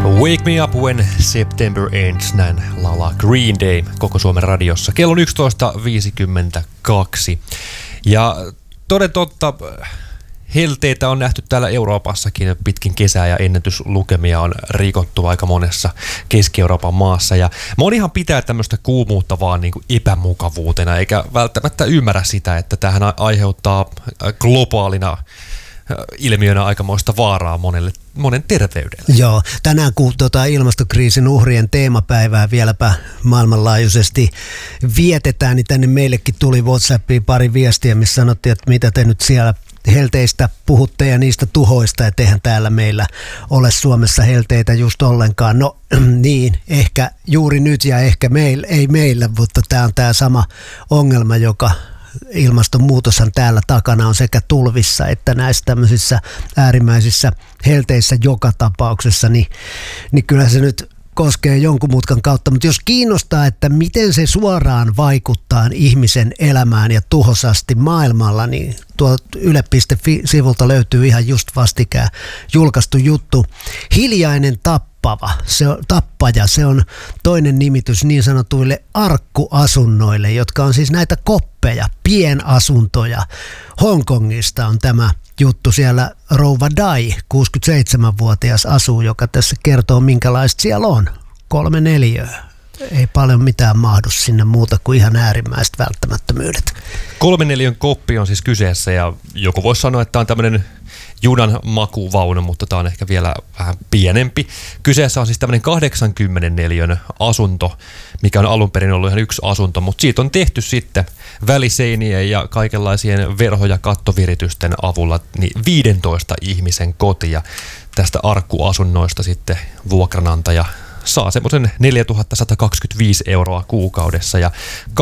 Wake me up when September ends, näin laulaa Green Day koko Suomen radiossa. Kello on 11.52. Ja toden totta, helteitä on nähty täällä Euroopassakin pitkin kesää ja ennätyslukemia on rikottu aika monessa Keski-Euroopan maassa. Ja monihan pitää tämmöistä kuumuutta vaan niin kuin epämukavuutena, eikä välttämättä ymmärrä sitä, että tämähän aiheuttaa globaalina ilmiönä aikamoista vaaraa monen terveydelle. Joo, tänään kun ilmastokriisin uhrien teemapäivää vieläpä maailmanlaajuisesti vietetään, niin tänne meillekin tuli WhatsAppiin pari viestiä, missä sanottiin, että mitä te nyt siellä helteistä puhutte ja niistä tuhoista, että eihän täällä meillä ole Suomessa helteitä just ollenkaan. No niin, ehkä juuri nyt ja ehkä ei meillä, mutta tämä on tämä sama ongelma, joka ilmastonmuutoshan täällä takana on sekä tulvissa että näissä tämmöisissä äärimmäisissä helteissä joka tapauksessa, niin kyllä se nyt koskee jonkun mutkan kautta. Mutta jos kiinnostaa, että miten se suoraan vaikuttaa ihmisen elämään ja tuhosasti maailmalla, niin tuolta yle.fi-sivulta löytyy ihan just vastikään julkaistu juttu. Hiljainen tappaja, se on toinen nimitys niin sanotuille arkkuasunnoille, jotka on siis näitä koppeja, pienasuntoja. Hongkongista on tämä juttu, siellä rouva Dai, 67-vuotias asuu, joka tässä kertoo minkälaista siellä on. 3 neliöä. Ei paljon mitään mahdu sinne muuta kuin ihan äärimmäiset välttämättömyydet. 3 neliön koppi on siis kyseessä ja joku voisi sanoa, että tämä on tämmöinen junan makuvaunu, mutta tämä on ehkä vielä vähän pienempi. Kyseessä on siis tämmöinen 80 neliön asunto, mikä on alun perin ollut ihan yksi asunto, mutta siitä on tehty sitten väliseinien ja kaikenlaisien verho- ja kattoviritysten avulla niin 15 ihmisen koti ja tästä arkkuasunnoista sitten vuokranantaja saa semmoisen 4 125 € kuukaudessa ja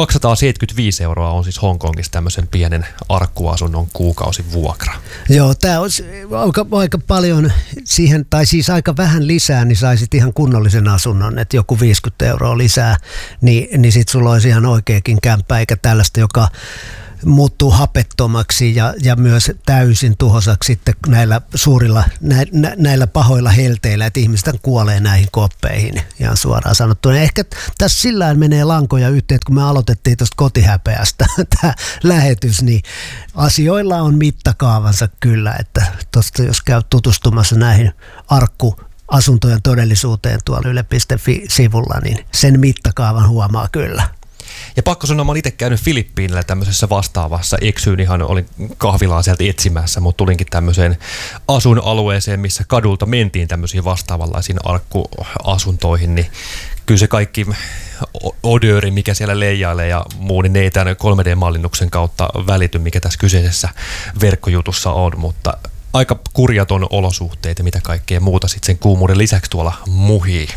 275 € on siis Hongkongissa tämmöisen pienen arkkuasunnon kuukausivuokra. Joo, tämä on aika paljon siihen, tai siis aika vähän lisää, niin saisit ihan kunnollisen asunnon, että joku 50 € lisää, niin sit sulla olisi ihan oikeakin kämppä, eikä tällaista, joka muuttuu hapettomaksi ja myös täysin tuhosaksi sitten näillä suurilla, näillä pahoilla helteillä, että ihmiset kuolee näihin koppeihin ihan suoraan sanottuna. Ehkä tässä sillä menee lankoja yhteen, että kun me aloitettiin tuosta kotihäpeästä tämä lähetys, niin asioilla on mittakaavansa kyllä, että tuosta jos käy tutustumassa näihin arkkuasuntojen todellisuuteen tuolla yle.fi-sivulla, niin sen mittakaavan huomaa kyllä. Ja pakko sanoa, mä olen itse käynyt Filippiinillä tämmöisessä vastaavassa. Eksyin ihan, olin kahvilaa sieltä etsimässä, mutta tulinkin tämmöiseen asuinalueeseen, missä kadulta mentiin tämmöisiin vastaavanlaisiin arkkuasuntoihin, niin kyllä se kaikki odööri, mikä siellä leijailee ja muu, niin ne ei tämän 3D-mallinnuksen kautta välity, mikä tässä kyseisessä verkkojutussa on, mutta aika kurjaton olosuhteet ja mitä kaikkea muuta sitten sen kuumuuden lisäksi tuolla muhii.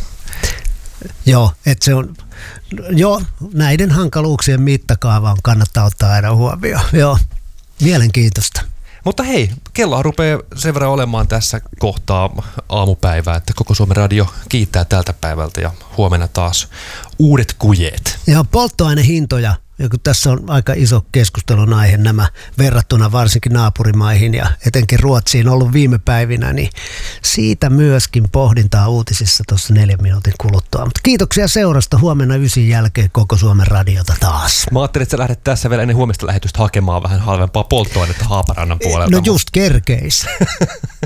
Joo, että se on, näiden hankaluuksien mittakaava on kannattaa ottaa aina huomioon. Joo, mielenkiintoista. Mutta hei, kellohan rupeaa sen verran olemaan tässä kohtaa aamupäivää, että koko Suomen radio kiittää tältä päivältä ja huomenna taas uudet kujeet. Ja polttoainehintoja, ja kun tässä on aika iso keskustelun aihe nämä verrattuna varsinkin naapurimaihin ja etenkin Ruotsiin ollut viime päivinä, niin siitä myöskin pohdintaa uutisissa tuossa 4 minuutin kuluttua. Mutta kiitoksia seurasta, huomenna 9 jälkeen koko Suomen radiota taas. Mä ajattelin, että sä lähdet tässä vielä ennen huomista lähetystä hakemaan vähän halvempaa polttoainetta Haaparannan puolelta. No just kerkeis.